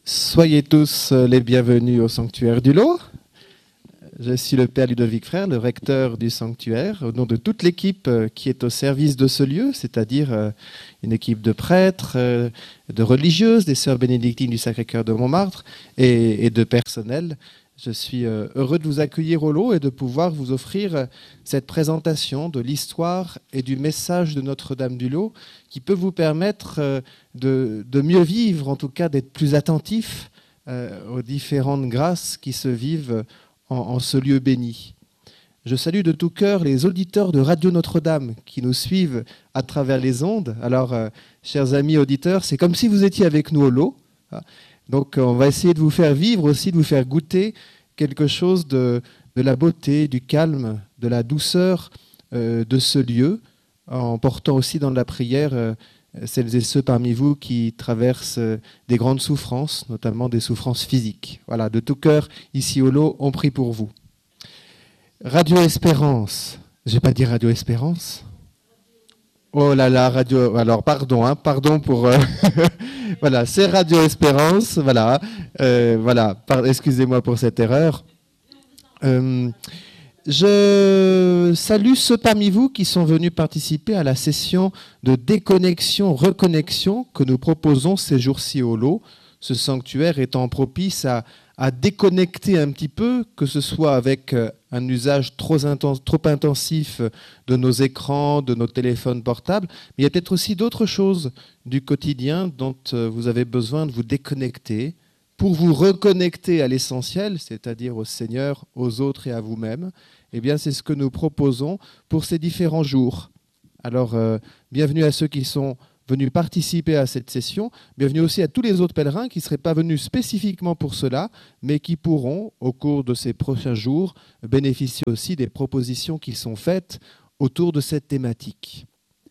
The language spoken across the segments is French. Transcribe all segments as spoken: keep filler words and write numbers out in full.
Soyez tous les bienvenus au sanctuaire du Lot. Je suis le Père Ludovic Frère, le recteur du sanctuaire, au nom de toute l'équipe qui est au service de ce lieu, c'est-à-dire une équipe de prêtres, de religieuses, des sœurs bénédictines du Sacré-Cœur de Montmartre et, et de personnel. Je suis heureux de vous accueillir au Lot et de pouvoir vous offrir cette présentation de l'histoire et du message de Notre-Dame du Lot qui peut vous permettre de, de mieux vivre, en tout cas d'être plus attentif euh, aux différentes grâces qui se vivent en, en ce lieu béni. Je salue de tout cœur les auditeurs de Radio Notre-Dame qui nous suivent à travers les ondes. Alors, euh, chers amis auditeurs, c'est comme si vous étiez avec nous au Lot. Donc, on va essayer de vous faire vivre aussi, de vous faire goûter quelque chose de, de la beauté, du calme, de la douceur euh, de ce lieu, en portant aussi dans la prière euh, celles et ceux parmi vous qui traversent euh, des grandes souffrances, notamment des souffrances physiques. Voilà, de tout cœur, ici au Lot, on prie pour vous. Radio Espérance. Je n'ai pas dit Radio Espérance. Oh là là, Radio... Alors, pardon, hein, pardon pour... Euh... voilà, c'est Radio Espérance, voilà. Euh, voilà, Par... excusez-moi pour cette erreur. Euh, je salue ceux parmi vous qui sont venus participer à la session de déconnexion, reconnexion que nous proposons ces jours-ci au Lot, ce sanctuaire étant propice à, à déconnecter un petit peu, que ce soit avec un usage trop, intens, trop intensif de nos écrans, de nos téléphones portables, mais il y a peut-être aussi d'autres choses du quotidien dont vous avez besoin de vous déconnecter pour vous reconnecter à l'essentiel, c'est-à-dire au Seigneur, aux autres et à vous-même. Eh bien, c'est ce que nous proposons pour ces différents jours. Alors, euh, bienvenue à ceux qui sont venus participer à cette session. Bienvenue aussi à tous les autres pèlerins qui ne seraient pas venus spécifiquement pour cela, mais qui pourront, au cours de ces prochains jours, bénéficier aussi des propositions qui sont faites autour de cette thématique.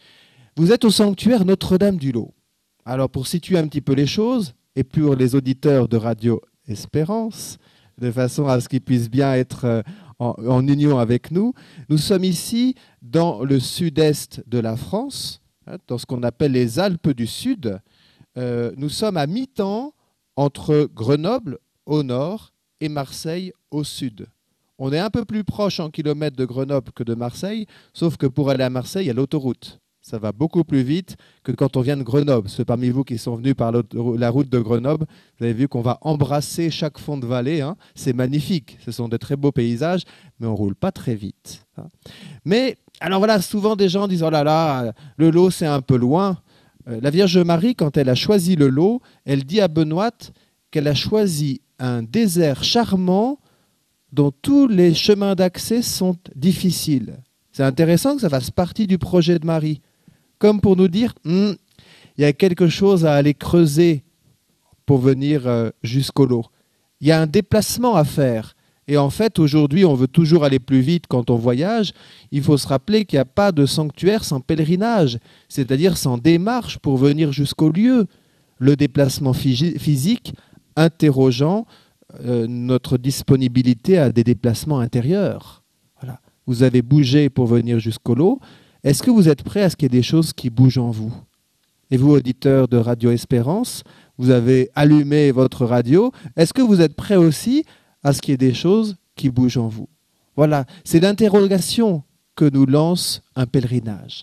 Vous êtes au sanctuaire Notre-Dame du Lot. Alors, pour situer un petit peu les choses, et pour les auditeurs de Radio Espérance, de façon à ce qu'ils puissent bien être en, en union avec nous, nous sommes ici dans le sud-est de la France, dans ce qu'on appelle les Alpes du Sud. Euh, nous sommes à mi-temps entre Grenoble au nord et Marseille au sud. On est un peu plus proche en kilomètres de Grenoble que de Marseille, sauf que pour aller à Marseille, il y a l'autoroute. Ça va beaucoup plus vite que quand on vient de Grenoble. Ceux parmi vous qui sont venus par la route de Grenoble, vous avez vu qu'on va embrasser chaque fond de vallée. Hein. C'est magnifique, ce sont de très beaux paysages, mais on ne roule pas très vite. Hein. Mais, alors voilà, souvent des gens disent « Oh là là, le Lot c'est un peu loin ». La Vierge Marie, quand elle a choisi le Lot, elle dit à Benoît qu'elle a choisi un désert charmant dont tous les chemins d'accès sont difficiles. C'est intéressant que ça fasse partie du projet de Marie. Comme pour nous dire, hm, il y a quelque chose à aller creuser pour venir euh, jusqu'au Lot. Il y a un déplacement à faire. Et en fait, aujourd'hui, on veut toujours aller plus vite quand on voyage. Il faut se rappeler qu'il n'y a pas de sanctuaire sans pèlerinage, c'est-à-dire sans démarche pour venir jusqu'au lieu. Le déplacement physique interrogeant euh, notre disponibilité à des déplacements intérieurs. Voilà. Vous avez bougé pour venir jusqu'au Lot. Est-ce que vous êtes prêts à ce qu'il y ait des choses qui bougent en vous? Et vous, auditeurs de Radio Espérance, vous avez allumé votre radio. Est-ce que vous êtes prêts aussi à ce qu'il y ait des choses qui bougent en vous? Voilà, c'est l'interrogation que nous lance un pèlerinage.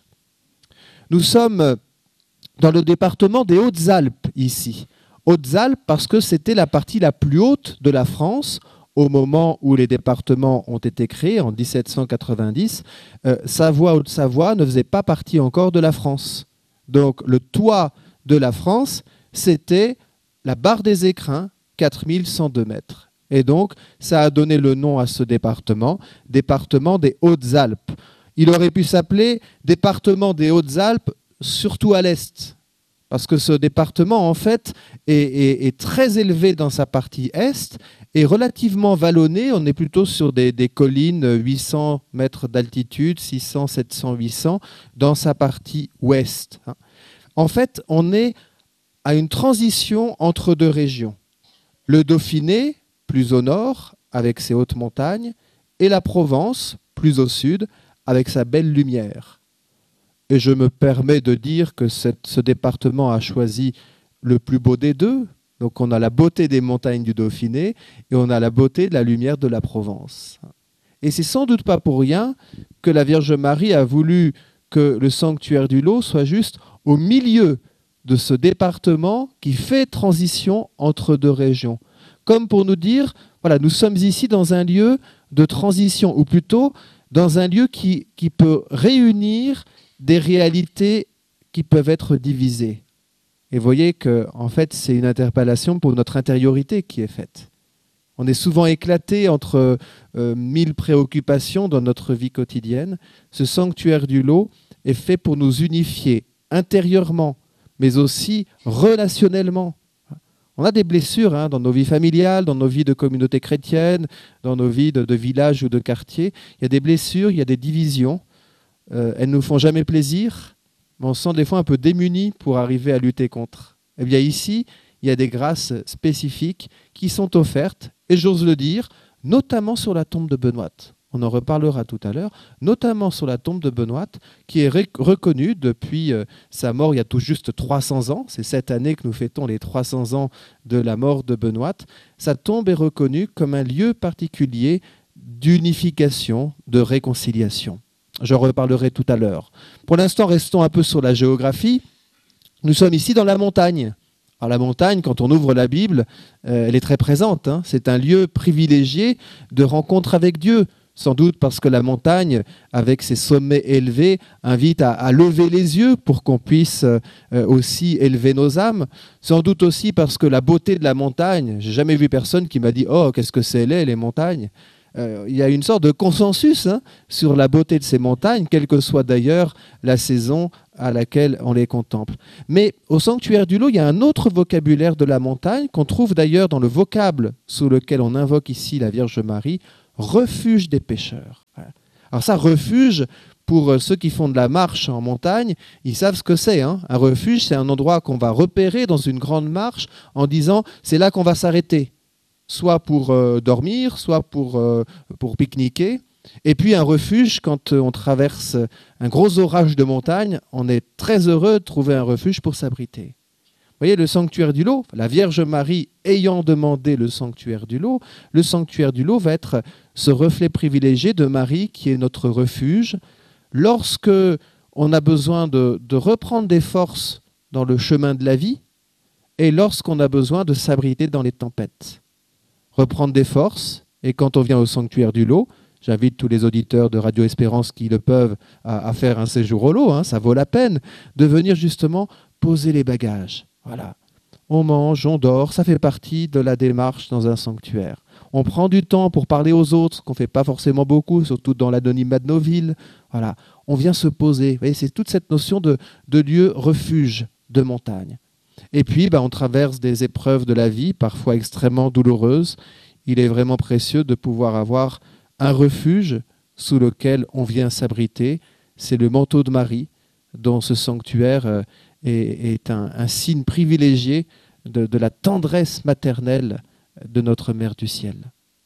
Nous sommes dans le département des Hautes-Alpes ici. Hautes-Alpes parce que c'était la partie la plus haute de la France au moment où les départements ont été créés, en dix-sept cent quatre-vingt-dix. euh, Savoie, Haute-Savoie ne faisait pas partie encore de la France. Donc le toit de la France, c'était la barre des Écrins, quatre mille cent deux mètres. Et donc, ça a donné le nom à ce département, département des Hautes-Alpes. Il aurait pu s'appeler département des Hautes-Alpes, surtout à l'est. Parce que ce département, en fait, est, est, est très élevé dans sa partie est et relativement vallonné. On est plutôt sur des, des collines, huit cents mètres d'altitude, six cents, sept cents, huit cents, dans sa partie ouest. En fait, on est à une transition entre deux régions. Le Dauphiné, plus au nord, avec ses hautes montagnes, et la Provence, plus au sud, avec sa belle lumière. Et je me permets de dire que cette, ce département a choisi le plus beau des deux, Donc on a la beauté des montagnes du Dauphiné et on a la beauté de la lumière de la Provence. Et c'est sans doute pas pour rien que la Vierge Marie a voulu que le sanctuaire du Lot soit juste au milieu de ce département qui fait transition entre deux régions. Comme pour nous dire, voilà, nous sommes ici dans un lieu de transition, ou plutôt dans un lieu qui, qui peut réunir des réalités qui peuvent être divisées. Et vous voyez que, en fait, c'est une interpellation pour notre intériorité qui est faite. On est souvent éclaté entre euh, mille préoccupations dans notre vie quotidienne. Ce sanctuaire du Lot est fait pour nous unifier intérieurement, mais aussi relationnellement. On a des blessures hein, dans nos vies familiales, dans nos vies de communauté chrétienne, dans nos vies de, de village ou de quartier. Il y a des blessures, il y a des divisions. Euh, elles ne nous font jamais plaisir, mais on se sent des fois un peu démunis pour arriver à lutter contre. Eh bien ici, il y a des grâces spécifiques qui sont offertes, et j'ose le dire, notamment sur la tombe de Benoît. On en reparlera tout à l'heure, notamment sur la tombe de Benoît, qui est reconnue depuis euh, sa mort il y a tout juste trois cents ans. C'est cette année que nous fêtons les trois cents ans de la mort de Benoît. Sa tombe est reconnue comme un lieu particulier d'unification, de réconciliation. J'en reparlerai tout à l'heure. Pour l'instant, restons un peu sur la géographie. Nous sommes ici dans la montagne. Alors la montagne, quand on ouvre la Bible, euh, elle est très présente. Hein. C'est un lieu privilégié de rencontre avec Dieu. Sans doute parce que la montagne, avec ses sommets élevés, invite à, à lever les yeux pour qu'on puisse euh, aussi élever nos âmes. Sans doute aussi parce que la beauté de la montagne, j'ai jamais vu personne qui m'a dit « Oh, qu'est-ce que c'est laid, les montagnes !» euh, Il y a une sorte de consensus hein, sur la beauté de ces montagnes, quelle que soit d'ailleurs la saison à laquelle on les contemple. Mais au sanctuaire du Lot, il y a un autre vocabulaire de la montagne qu'on trouve d'ailleurs dans le vocable sous lequel on invoque ici la Vierge Marie, refuge des pécheurs. Alors ça, refuge, pour ceux qui font de la marche en montagne, ils savent ce que c'est. Hein. Un refuge, c'est un endroit qu'on va repérer dans une grande marche en disant c'est là qu'on va s'arrêter, soit pour euh, dormir, soit pour, euh, pour pique-niquer. Et puis un refuge, quand on traverse un gros orage de montagne, on est très heureux de trouver un refuge pour s'abriter. Vous voyez, le sanctuaire du Lot, la Vierge Marie ayant demandé le sanctuaire du Lot, le sanctuaire du Lot va être ce reflet privilégié de Marie qui est notre refuge. Lorsque on a besoin de, de reprendre des forces dans le chemin de la vie et lorsqu'on a besoin de s'abriter dans les tempêtes. Reprendre des forces, et quand on vient au sanctuaire du Lot, j'invite tous les auditeurs de Radio Espérance qui le peuvent à, à faire un séjour au Lot, hein, ça vaut la peine de venir justement poser les bagages. Voilà, on mange, on dort, ça fait partie de la démarche dans un sanctuaire. On prend du temps pour parler aux autres, qu'on ne fait pas forcément beaucoup, surtout dans l'anonymat de nos villes. Voilà, on vient se poser. Vous voyez, c'est toute cette notion de, de lieu refuge de montagne. Et puis, ben, on traverse des épreuves de la vie, parfois extrêmement douloureuses. Il est vraiment précieux de pouvoir avoir un refuge sous lequel on vient s'abriter. C'est le manteau de Marie, dont ce sanctuaire euh, est, est un, un signe privilégié de, de la tendresse maternelle de notre Mère du Ciel.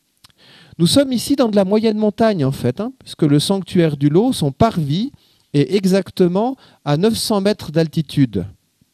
Nous sommes ici dans de la moyenne montagne, en fait, hein, puisque le sanctuaire du Lot, son parvis, est exactement à neuf cents mètres d'altitude.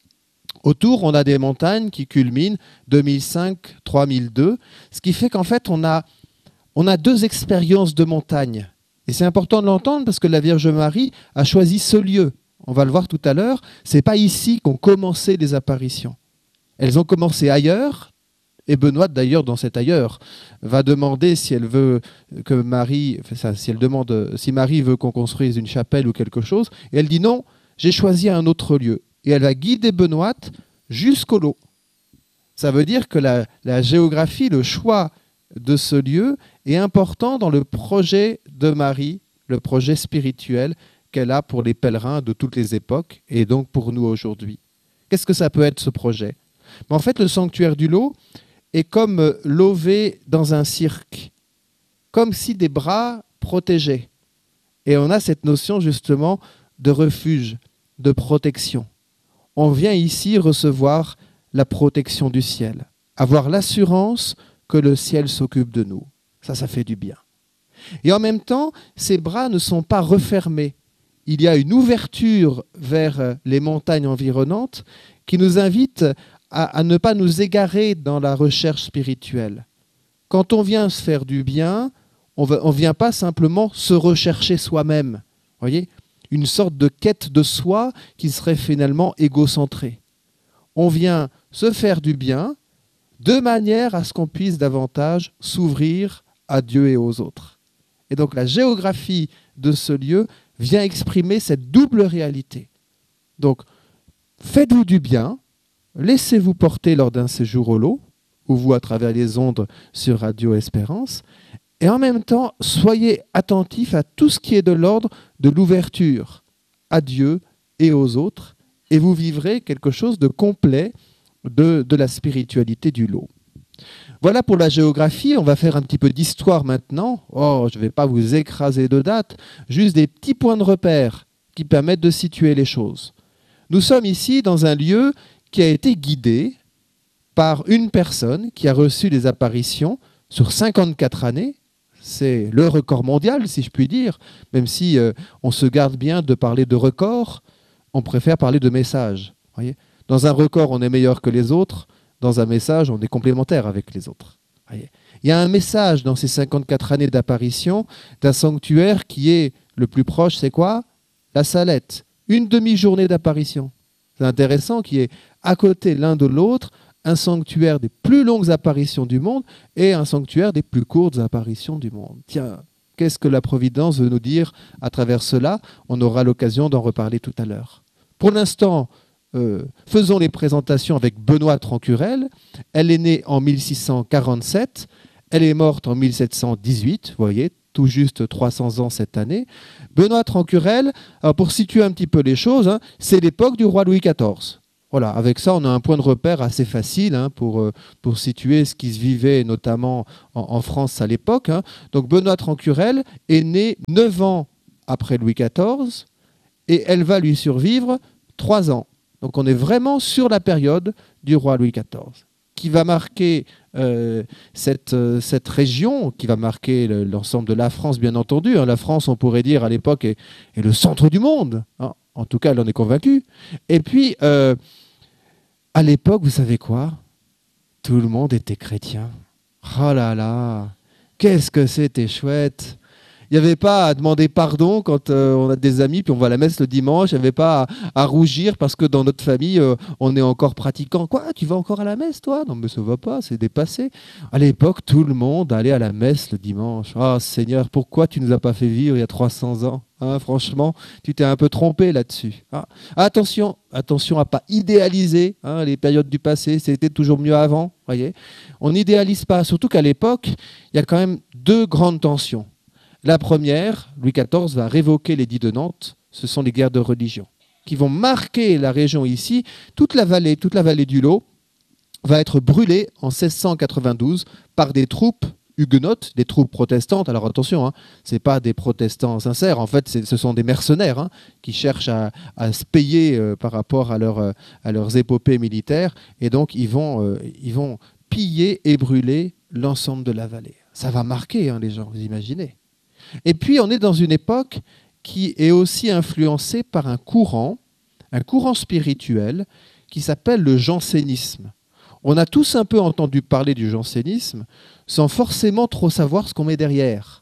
Autour, on a des montagnes qui culminent deux mille cinq, trois mille deux, ce qui fait qu'en fait, on a, on a deux expériences de montagne. Et c'est important de l'entendre parce que la Vierge Marie a choisi ce lieu. On va le voir tout à l'heure, ce n'est pas ici qu'ont commencé les apparitions. Elles ont commencé ailleurs, et Benoît, d'ailleurs, dans cet ailleurs, va demander si elle veut que Marie, enfin, si elle demande, si Marie veut qu'on construise une chapelle ou quelque chose, et elle dit non, j'ai choisi un autre lieu. Et elle va guider Benoît jusqu'au Lot. Ça veut dire que la, la géographie, le choix de ce lieu est important dans le projet de Marie, le projet spirituel qu'elle a pour les pèlerins de toutes les époques et donc pour nous aujourd'hui. Qu'est-ce que ça peut être ce projet ? Mais en fait, le sanctuaire du Lot est comme lové dans un cirque, comme si des bras protégeaient. Et on a cette notion justement de refuge, de protection. On vient ici recevoir la protection du ciel, avoir l'assurance que le ciel s'occupe de nous. Ça, ça fait du bien. Et en même temps, ces bras ne sont pas refermés. Il y a une ouverture vers les montagnes environnantes qui nous invite à, à ne pas nous égarer dans la recherche spirituelle. Quand on vient se faire du bien, on ne vient pas simplement se rechercher soi-même. Voyez, une sorte de quête de soi qui serait finalement égocentrée. On vient se faire du bien de manière à ce qu'on puisse davantage s'ouvrir à Dieu et aux autres. Et donc la géographie de ce lieu vient exprimer cette double réalité. Donc, faites-vous du bien, laissez-vous porter lors d'un séjour au lot, ou vous à travers les ondes sur Radio Espérance, et en même temps, soyez attentifs à tout ce qui est de l'ordre de l'ouverture à Dieu et aux autres, et vous vivrez quelque chose de complet de, de la spiritualité du lot. Voilà pour la géographie. On va faire un petit peu d'histoire maintenant. Oh, je ne vais pas vous écraser de dates, juste des petits points de repère qui permettent de situer les choses. Nous sommes ici dans un lieu qui a été guidé par une personne qui a reçu des apparitions sur cinquante-quatre années. C'est le record mondial, si je puis dire, même si euh, on se garde bien de parler de record, on préfère parler de message. Voyez, dans un record, on est meilleur que les autres. Dans un message, on est complémentaire avec les autres. Voyez, il y a un message dans ces cinquante-quatre années d'apparition d'un sanctuaire qui est le plus proche, c'est quoi? La Salette. Une demi-journée d'apparition. C'est intéressant qu'il y ait à côté l'un de l'autre un sanctuaire des plus longues apparitions du monde et un sanctuaire des plus courtes apparitions du monde. Tiens, qu'est-ce que la Providence veut nous dire à travers cela? On aura l'occasion d'en reparler tout à l'heure. Pour l'instant, euh, faisons les présentations avec Benoît Trancurel. Elle est née en mille six cent quarante-sept, elle est morte en mille sept cent dix-huit, vous voyez, tout juste trois cents ans cette année. Benoît Trancurel, alors pour situer un petit peu les choses, hein, c'est l'époque du roi Louis quatorze. Voilà, avec ça, on a un point de repère assez facile hein, pour, euh, pour situer ce qui se vivait notamment en, en France à l'époque. Hein. Donc Benoît Trancurel est né neuf ans après Louis quatorze et elle va lui survivre trois ans. Donc on est vraiment sur la période du roi Louis quatorze, qui va marquer euh, cette, euh, cette région, qui va marquer le, l'ensemble de la France, bien entendu. Hein. La France, on pourrait dire à l'époque, est, est le centre du monde. Hein. En tout cas, elle en est convaincue. Et puis, euh, à l'époque, vous savez quoi? Tout le monde était chrétien. Oh là là, qu'est-ce que c'était chouette! Il n'y avait pas à demander pardon quand euh, on a des amis, puis on va à la messe le dimanche. Il n'y avait pas à, à rougir parce que dans notre famille, euh, on est encore pratiquant. Quoi? Tu vas encore à la messe, toi? Non, mais ça ne va pas, c'est dépassé. À l'époque, tout le monde allait à la messe le dimanche. Ah, oh, Seigneur, pourquoi tu ne nous as pas fait vivre il y a trois cents ans hein, franchement, tu t'es un peu trompé là-dessus. Ah, attention, attention à ne pas idéaliser hein, les périodes du passé. C'était toujours mieux avant, voyez. On n'idéalise pas, surtout qu'à l'époque, il y a quand même deux grandes tensions. La première, Louis quatorze va révoquer l'édit de Nantes, ce sont les guerres de religion, qui vont marquer la région ici. Toute la vallée, toute la vallée du Lot va être brûlée en seize cent quatre-vingt-douze par des troupes huguenotes, des troupes protestantes. Alors attention, hein, ce n'est pas des protestants sincères, en fait ce sont des mercenaires hein, qui cherchent à, à se payer euh, par rapport à, leur, euh, à leurs épopées militaires, et donc ils vont, euh, ils vont piller et brûler l'ensemble de la vallée. Ça va marquer hein, les gens, vous imaginez. Et puis, on est dans une époque qui est aussi influencée par un courant, un courant spirituel qui s'appelle le jansénisme. On a tous un peu entendu parler du jansénisme sans forcément trop savoir ce qu'on met derrière.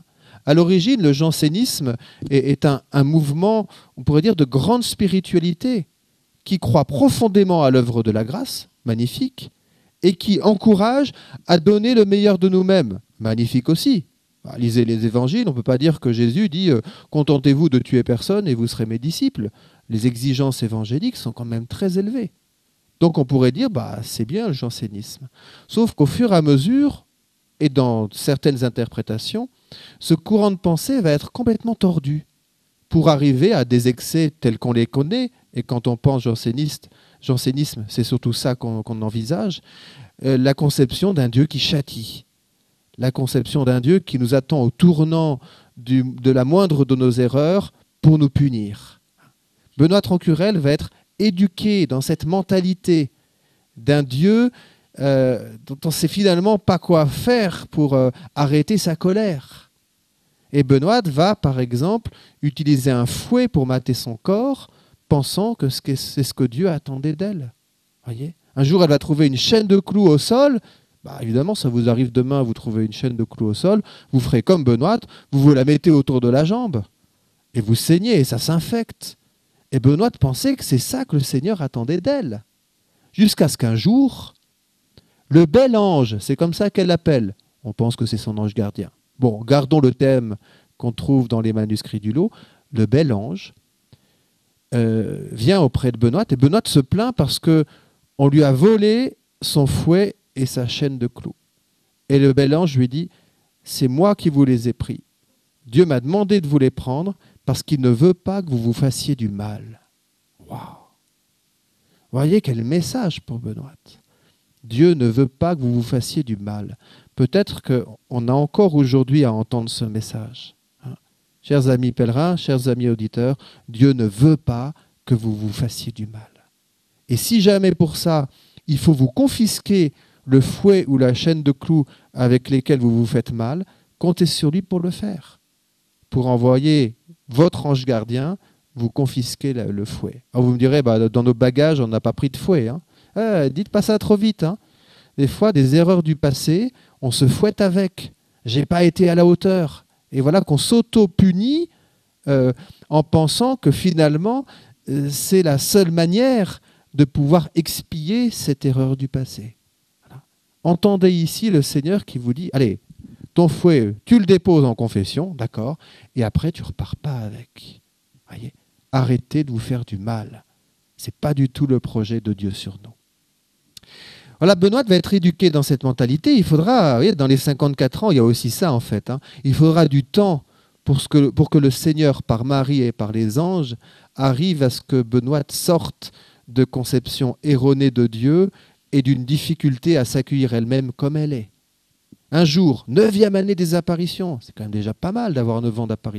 À l'origine, le jansénisme est un, un mouvement, on pourrait dire, de grande spiritualité qui croit profondément à l'œuvre de la grâce, magnifique, et qui encourage à donner le meilleur de nous-mêmes, magnifique aussi. Lisez les évangiles, on ne peut pas dire que Jésus dit euh, « Contentez-vous de tuer personne et vous serez mes disciples ». Les exigences évangéliques sont quand même très élevées. Donc on pourrait dire bah, « c'est bien le jansénisme ». Sauf qu'au fur et à mesure, et dans certaines interprétations, ce courant de pensée va être complètement tordu pour arriver à des excès tels qu'on les connaît. Et quand on pense janséniste, jansénisme, c'est surtout ça qu'on, qu'on envisage, euh, la conception d'un Dieu qui châtie. La conception d'un Dieu qui nous attend au tournant du, de la moindre de nos erreurs pour nous punir. Benoît Trancurel va être éduqué dans cette mentalité d'un Dieu euh, dont on ne sait finalement pas quoi faire pour euh, arrêter sa colère. Et Benoît va, par exemple, utiliser un fouet pour mater son corps, pensant que c'est ce que Dieu attendait d'elle. Voyez ? Un jour, elle va trouver une chaîne de clous au sol. Bah, évidemment, ça vous arrive demain, vous trouvez une chaîne de clous au sol, vous ferez comme Benoît, vous vous la mettez autour de la jambe et vous saignez et ça s'infecte. Et Benoît pensait que c'est ça que le Seigneur attendait d'elle. Jusqu'à ce qu'un jour, le bel ange, c'est comme ça qu'elle l'appelle, on pense que c'est son ange gardien. Bon, gardons le thème qu'on trouve dans les manuscrits du lot, le bel ange euh, vient auprès de Benoît et Benoît se plaint parce qu'on lui a volé son fouet et sa chaîne de clous. Et le bel ange lui dit, c'est moi qui vous les ai pris. Dieu m'a demandé de vous les prendre parce qu'il ne veut pas que vous vous fassiez du mal. Waouh! Voyez quel message pour Benoît. Dieu ne veut pas que vous vous fassiez du mal. Peut-être qu'on a encore aujourd'hui à entendre ce message. Hein. Chers amis pèlerins, chers amis auditeurs, Dieu ne veut pas que vous vous fassiez du mal. Et si jamais pour ça, il faut vous confisquer le fouet ou la chaîne de clous avec lesquels vous vous faites mal, comptez sur lui pour le faire. Pour envoyer votre ange gardien, vous confisquez le, le fouet. Alors vous me direz, bah, dans nos bagages, on n'a pas pris de fouet. Hein. Eh, dites pas ça trop vite. Hein. Des fois, des erreurs du passé, on se fouette avec. J'ai pas été à la hauteur. Et voilà qu'on s'auto-punit euh, en pensant que finalement, euh, c'est la seule manière de pouvoir expier cette erreur du passé. Voilà. Entendez ici le Seigneur qui vous dit, allez, ton fouet, tu le déposes en confession, d'accord, et après tu repars pas avec. Voyez, arrêtez de vous faire du mal. Ce n'est pas du tout le projet de Dieu sur nous. Voilà, Benoît va être éduqué dans cette mentalité. Il faudra, vous voyez, dans les cinquante-quatre ans, il y a aussi ça en fait. Hein, il faudra du temps pour, ce que, pour que le Seigneur, par Marie et par les anges, arrive à ce que Benoît sorte de conception erronée de Dieu et d'une difficulté à s'accueillir elle-même comme elle est. Un jour, neuvième année des apparitions, c'est quand même déjà pas mal d'avoir neuf ans d'apparition.